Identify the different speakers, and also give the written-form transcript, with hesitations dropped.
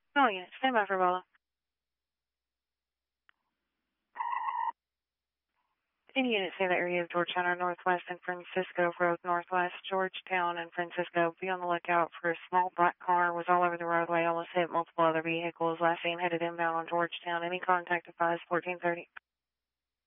Speaker 1: Oh, yeah. Stand by for Bella. Any units in the area of Georgetown or Northwest and Francisco Road Northwest, Georgetown and Francisco. Be on the lookout for a small black car. Was all over the roadway, almost hit multiple other vehicles. Last seen headed inbound on Georgetown. Any contact advised 1430.